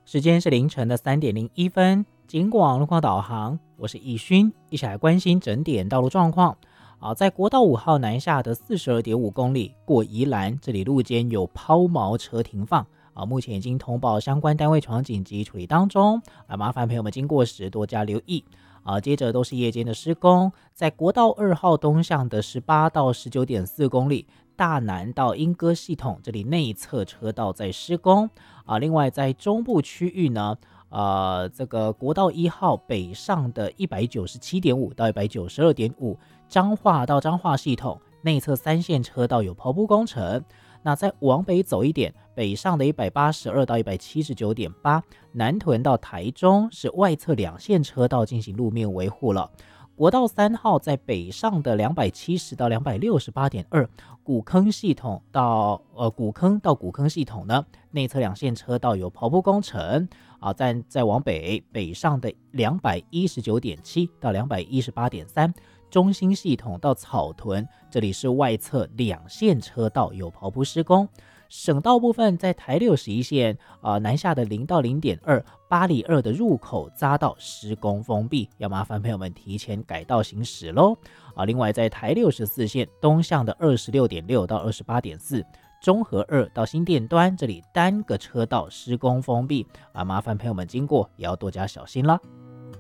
时间是凌晨的3:01，警广路况导航，我是易勋，一起来关心整点道路状况。在国道5号南下的42.5公里过宜兰，这里路肩有抛锚车停放，目前已经通报相关单位闯紧急处理当中，麻烦朋友们经过时多加留意。接着都是夜间的施工，在国道2号东向的18到19.4公里。大南到莺歌系统，这里内侧车道在施工另外在中部区域呢，这个国道1号北上的197.5到192.5，彰化到彰化系统内侧3线车道有刨铺工程。那再往北走一点，北上的182到179.8，南屯到台中是外侧2线车道进行路面维护了。国道3号在北上的270到268.2，古坑系统到古坑系统呢，内侧2线车道有刨铺工程再往北上的219.7到218.3，中兴系统到草屯，这里是外侧2线车道有刨铺施工。省道部分在台61线南下的0到0.2，八里2的入口匝道施工封闭，要麻烦朋友们提前改道行驶咯。另外在台64线东向的26.6到28.4，中和2到新店端，这里单个车道施工封闭麻烦朋友们经过也要多加小心啦。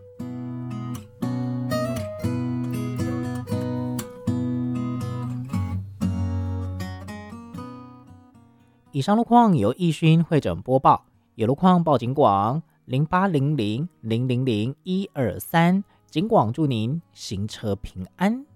以上路况由易勋会诊播报，有路况报警广0800000123，警广祝您行车平安。